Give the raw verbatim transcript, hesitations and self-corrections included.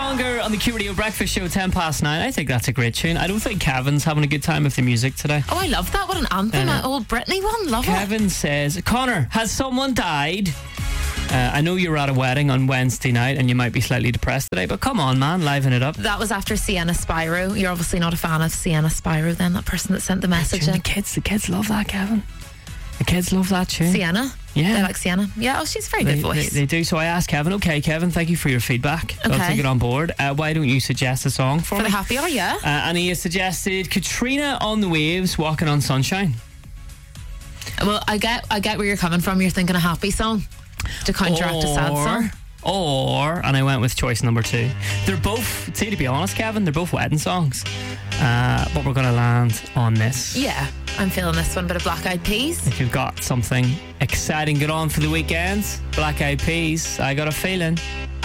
Longer on the Q Radio Breakfast Show, ten past nine. I think that's a great tune. I don't think Kevin's having a good time with the music today. Oh, I love that. What an anthem. Uh, An old Britney one. Love Kevin it. says, Connor, has someone died? Uh, I know you were at a wedding on Wednesday night and you might be slightly depressed today, but come on, man, liven it up. That was after Sienna Spyro. You're obviously not a fan of Sienna Spyro then, that person that sent the message The in. kids, the kids love that, Kevin. The kids love that tune. Sienna? Yeah. They like Sienna? Yeah, oh, she's a very They, good voice. they, they do. So I asked Kevin, okay, Kevin, thank you for your feedback. I'll Okay. take it on board. Uh, why don't you suggest a song for, For me? the happy hour, yeah. Uh, and he has suggested Katrina on the Waves, Walking on Sunshine. Well, I get I get where you're coming from. You're thinking a happy song to counteract a sad song. Or, and I went with choice number two. They're both, see, to be honest, Kevin, they're both wedding songs. Uh, but we're going to land on this. Yeah, I'm feeling this one. Bit of Black Eyed Peas. If you've got something exciting going on for the weekend, Black Eyed Peas, I got a feeling.